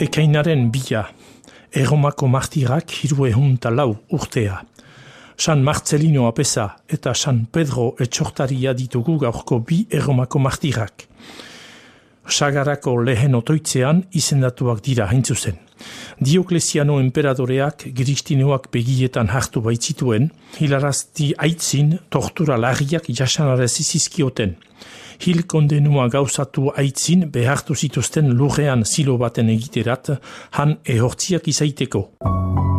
Ekainaren 2, Erromako martirak 304 urtea. San Marcelino Apeza eta San Pedro Etxortaria ditugu gaurko 2 Erromako martirak. Sagarako lehen otoitzean izendatuak dira hain zuzen. Diokleziano enperadoreak Kristinoak begietan hartu baitzituen, hilarazti aitzin tortura larriak jasanarezi zizkioten. Hil kondenua gauzatu aitzin behartu zituzten lurrean zilo baten egiterat, han ehortziak izaiteko.